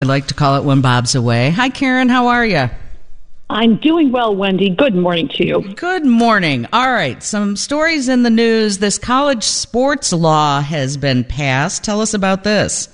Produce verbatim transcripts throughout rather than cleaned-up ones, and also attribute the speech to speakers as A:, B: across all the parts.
A: like to call it when Bob's away. Hi, Karen. How are you?
B: I'm doing well, Wendy. Good morning to you.
A: Good morning. All right. Some stories in the news. This college sports law has been passed. Tell us about this.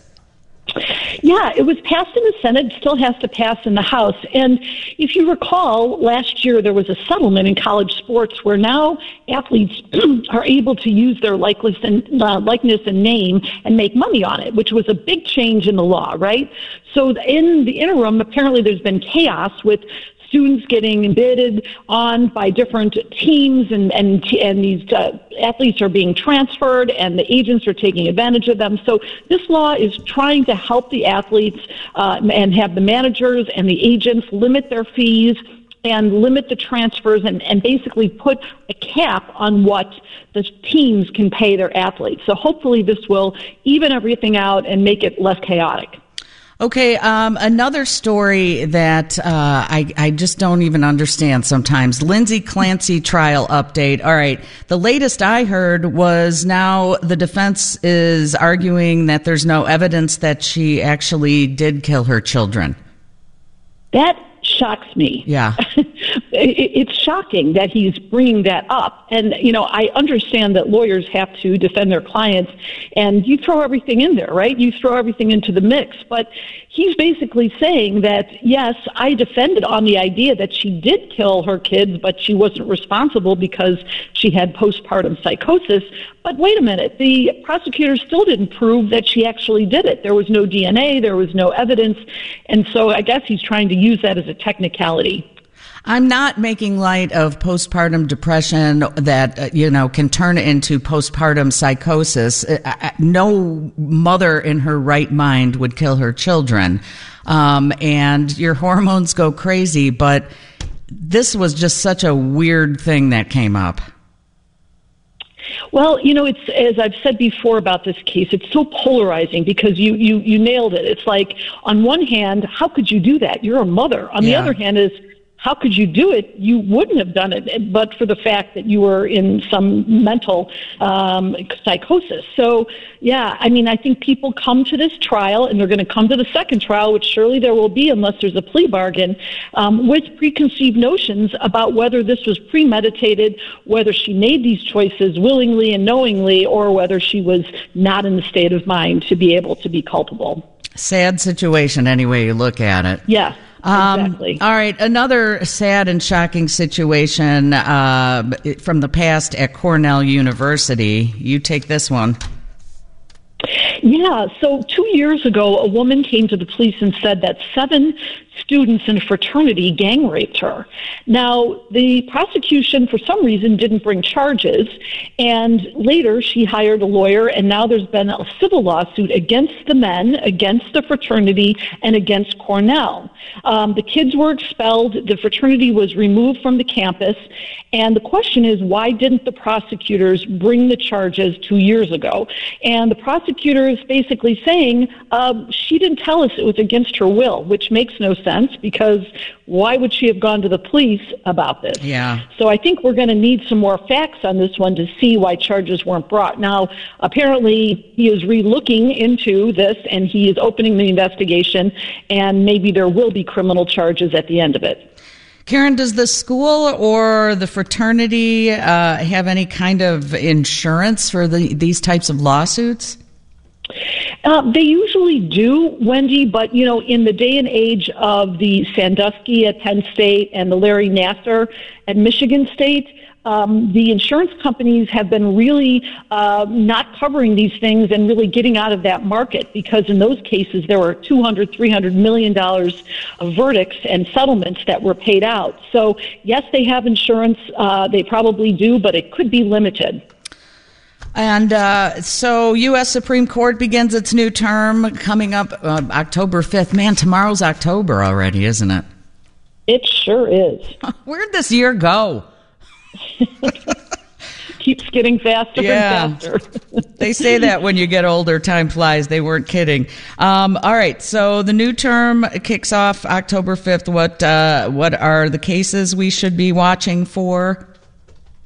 B: Yeah, it was passed in the Senate. It still has to pass in the House. And if you recall, last year there was a settlement in college sports where now athletes are able to use their likeness and, uh, likeness and name and make money on it, which was a big change in the law, right? So in the interim, apparently there's been chaos with students getting bidded on by different teams, and and, and these uh, athletes are being transferred, and the agents are taking advantage of them. So this law is trying to help the athletes uh, and have the managers and the agents limit their fees and limit the transfers, and, and basically put a cap on what the teams can pay their athletes. So hopefully this will even everything out and make it less chaotic.
A: Okay, um, another story that uh, I, I just don't even understand sometimes. Lindsay Clancy trial update. All right, the latest I heard was now the defense is arguing that there's no evidence that she actually did kill her children.
B: That shocks me.
A: Yeah.
B: It's shocking that he's bringing that up. And, you know, I understand that lawyers have to defend their clients, and you throw everything in there, right? You throw everything into the mix. But he's basically saying that, yes, I defended on the idea that she did kill her kids, but she wasn't responsible because she had postpartum psychosis. But wait a minute, the prosecutor still didn't prove that she actually did it. There was no D N A, there was no evidence. And so I guess he's trying to use that as a technicality.
A: I'm not making light of postpartum depression that, uh, you know, can turn into postpartum psychosis. Uh, no mother in her right mind would kill her children. Um, and your hormones go crazy, but this was just such a weird thing that came up.
B: Well, you know, it's, as I've said before about this case, it's so polarizing because you, you, you nailed it. It's like, on one hand, how could you do that? You're a mother. On
A: yeah.
B: the other hand is, how could you do it? You wouldn't have done it, but for the fact that you were in some mental um, psychosis. So, yeah, I mean, I think people come to this trial, and they're going to come to the second trial, which surely there will be unless there's a plea bargain, um, with preconceived notions about whether this was premeditated, whether she made these choices willingly and knowingly, or whether she was not in the state of mind to be able to be culpable.
A: Sad situation, any way you look at it.
B: Yeah.
A: Um,
B: exactly.
A: All right. Another sad and shocking situation uh, from the past at Cornell University. You take this one.
B: Yeah, so two years ago, a woman came to the police and said that seven students in a fraternity gang raped her. Now, the prosecution, for some reason, didn't bring charges, and later she hired a lawyer, and now there's been a civil lawsuit against the men, against the fraternity, and against Cornell. Um, the kids were expelled, the fraternity was removed from the campus, and the question is, why didn't the prosecutors bring the charges two years ago? And the prosecutor is basically saying, uh, she didn't tell us it was against her will, which makes no sense, because why would she have gone to the police about this?
A: Yeah.
B: So I think we're going to need some more facts on this one to see why charges weren't brought. Now, apparently he is re-looking into this, and he is opening the investigation, and maybe there will be criminal charges at the end of it.
A: Karen, does the school or the fraternity uh, have any kind of insurance for the, these types of lawsuits?
B: Uh, they usually do, Wendy, but, you know, in the day and age of the Sandusky at Penn State and the Larry Nassar at Michigan State, um, the insurance companies have been really uh, not covering these things and really getting out of that market, because in those cases there were two hundred, three hundred million dollars of verdicts and settlements that were paid out. So, yes, they have insurance. Uh, they probably do, but it could be limited.
A: And uh, so U S Supreme Court begins its new term coming up uh, October fifth. Man, tomorrow's October already, isn't it?
B: It sure is.
A: Where'd this year go?
B: Keeps getting faster
A: yeah.
B: and faster.
A: They say that when you get older, time flies. They weren't kidding. Um, all right, so the new term kicks off October fifth. What, uh, what are the cases we should be watching for?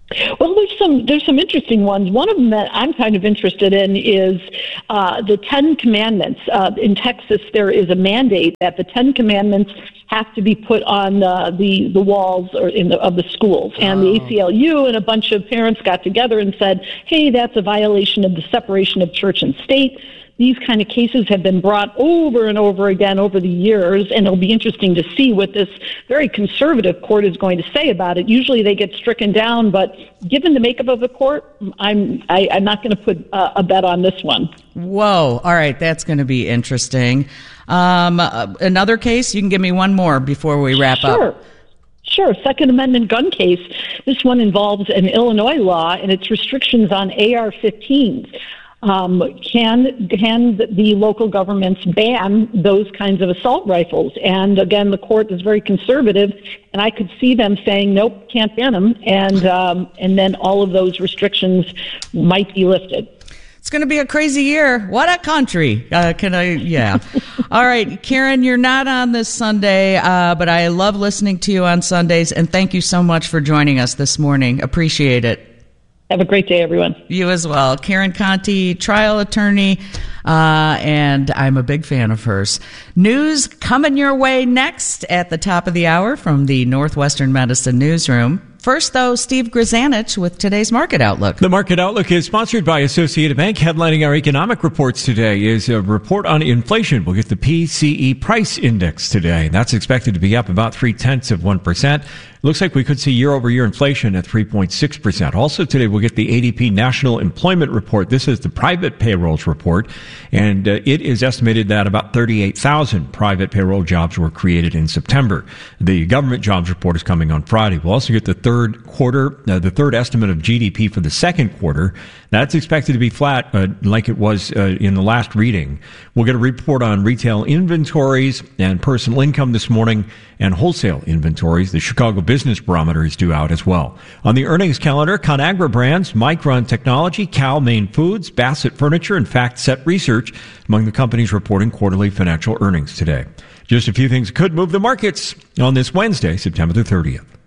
B: Well, there's some there's some interesting ones. One of them that I'm kind of interested in is uh, the Ten Commandments. Uh, in Texas, there is a mandate that the Ten Commandments have to be put on uh, the the walls or in the, of the schools. And oh. the A C L U and a bunch of parents got together and said, "Hey, that's a violation of the separation of church and state." These kind of cases have been brought over and over again over the years, and it'll be interesting to see what this very conservative court is going to say about it. Usually they get stricken down, but given the makeup of the court, I'm I, I'm not going to put uh, a bet on this one.
A: Whoa. All right. That's going to be interesting. Um, uh, another case? You can give me one more before we wrap
B: sure.
A: up.
B: Sure. Second Amendment gun case. This one involves an Illinois law and its restrictions on A R fifteens. Um, can can the local governments ban those kinds of assault rifles? And again, the court is very conservative, and I could see them saying, "Nope, can't ban them," and um, and then all of those restrictions might be lifted.
A: It's going to be a crazy year. What a country. Uh, can I? Yeah. All right, Karen, you're not on this Sunday, uh, but I love listening to you on Sundays, and thank you so much for joining us this morning. Appreciate it.
B: Have a great day, everyone.
A: You as well. Karen Conti, trial attorney, uh, and I'm a big fan of hers. News coming your way next at the top of the hour from the Northwestern Medicine Newsroom. First, though, Steve Grzanich with today's Market Outlook.
C: The Market Outlook is sponsored by Associated Bank. Headlining our economic reports today is a report on inflation. We'll get the P C E price index today. That's expected to be up about three-tenths of one percent. It looks like we could see year-over-year inflation at three point six percent. Also today, we'll get the A D P National Employment Report. This is the private payrolls report, and uh, it is estimated that about thirty-eight thousand private payroll jobs were created in September. The government jobs report is coming on Friday. We'll also get the third quarter, uh, the third estimate of G D P for the second quarter. That's expected to be flat, uh, like it was uh, in the last reading. We'll get a report on retail inventories and personal income this morning, and wholesale inventories. The Chicago Business Barometer is due out as well. On the earnings calendar, ConAgra Brands, Micron Technology, Cal Maine Foods, Bassett Furniture, and FactSet Research among the companies reporting quarterly financial earnings today. Just a few things could move the markets on this Wednesday, September the thirtieth.